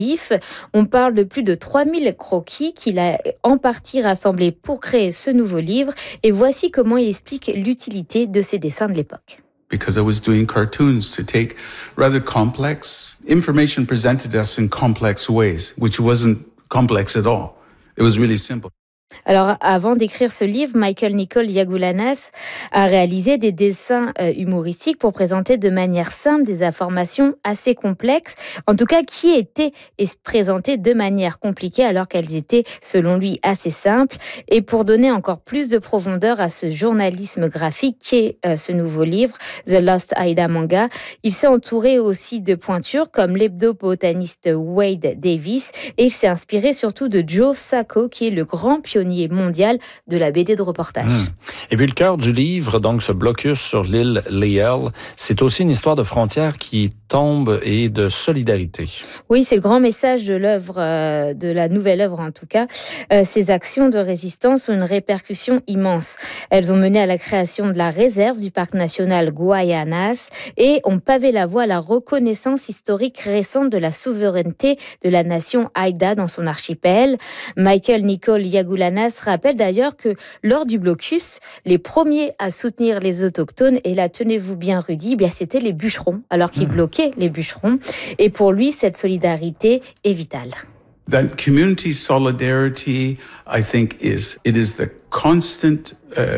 On parle de plus de 3000 croquis qu'il a en partie rassemblés pour créer ce nouveau livre. Et voici comment il explique l'utilité de ces dessins de l'époque. Because I was doing cartoons to take rather complex information presented us in complex ways, which wasn't complex at all. It was really simple. Alors, avant d'écrire ce livre, Michael Nicol Yagoulanas a réalisé des dessins humoristiques pour présenter de manière simple des informations assez complexes, en tout cas qui étaient présentées de manière compliquée alors qu'elles étaient, selon lui, assez simples. Et pour donner encore plus de profondeur à ce journalisme graphique qui est ce nouveau livre, The Lost Aida Manga, il s'est entouré aussi de pointures comme l'hebdo-botaniste Wade Davis et il s'est inspiré surtout de Joe Sacco qui est le grand pionnier mondial de la BD de reportage. Et puis le cœur du livre, donc ce blocus sur l'île Lyell, c'est aussi une histoire de frontières qui tombe et de solidarité. Oui, c'est le grand message de l'œuvre, de la nouvelle œuvre en tout cas. Ces actions de résistance ont une répercussion immense. Elles ont mené à la création de la réserve du parc national Guayanas et ont pavé la voie à la reconnaissance historique récente de la souveraineté de la nation Haïda dans son archipel. Michael Nicol Yagoulanas rappelle d'ailleurs que lors du blocus, les premiers à soutenir les autochtones, et là tenez-vous bien Rudy, bien c'était les bûcherons, alors qu'ils bloquaient les bûcherons. Et pour lui, cette solidarité est vitale. That community solidarity, I think, is the constant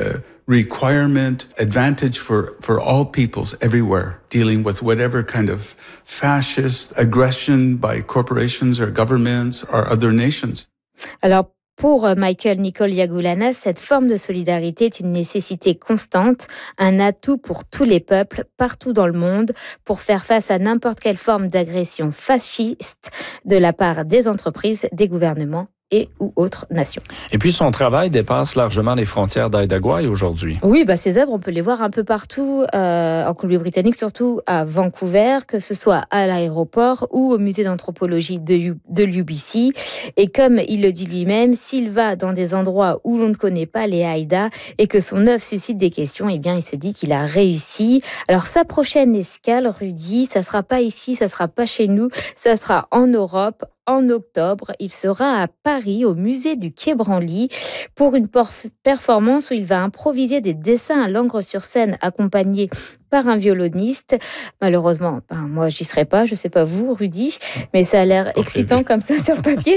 requirement, advantage for all peoples everywhere, dealing with whatever kind of fascist aggression by corporations or governments or other nations. Alors, pour Michael Nicol Yagoulanas, cette forme de solidarité est une nécessité constante, un atout pour tous les peuples, partout dans le monde, pour faire face à n'importe quelle forme d'agression fasciste de la part des entreprises, des gouvernements et ou autres nations. Et puis son travail dépasse largement les frontières d'Haida Gwaii aujourd'hui. Oui, ses œuvres, on peut les voir un peu partout en Colombie-Britannique, surtout à Vancouver, que ce soit à l'aéroport ou au musée d'anthropologie de l'UBC. Et comme il le dit lui-même, s'il va dans des endroits où l'on ne connaît pas les Haïda et que son œuvre suscite des questions, eh bien, il se dit qu'il a réussi. Alors, sa prochaine escale, Rudy, ça sera pas ici, ça sera pas chez nous, ça sera en Europe. En octobre, il sera à Paris, au musée du Quai Branly, pour une performance où il va improviser des dessins à l'encre-sur-scène accompagnés par un violoniste. Malheureusement, moi, j'y serai pas. Je sais pas vous, Rudy, mais ça a l'air excitant comme ça sur le papier.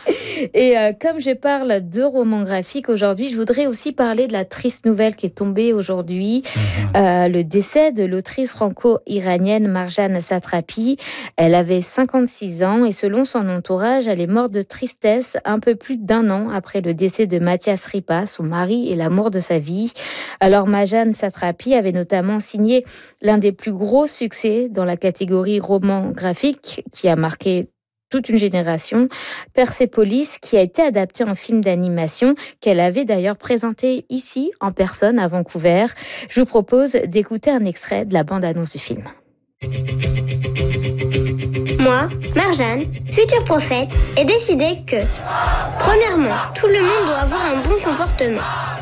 Et comme je parle de romans graphiques aujourd'hui, je voudrais aussi parler de la triste nouvelle qui est tombée aujourd'hui. Le décès de l'autrice franco-iranienne Marjane Satrapi. Elle avait 56 ans et selon son entourage, elle est morte de tristesse un peu plus d'1 an après le décès de Mathias Ripa, son mari et l'amour de sa vie. Alors Marjane Satrapi avait notamment signé l'un des plus gros succès dans la catégorie roman graphique qui a marqué toute une génération, Persepolis, qui a été adapté en film d'animation, qu'elle avait d'ailleurs présenté ici, en personne, à Vancouver. Je vous propose d'écouter un extrait de la bande-annonce du film. Moi, Marjane, future prophète, ai décidé que, premièrement, tout le monde doit avoir un bon comportement.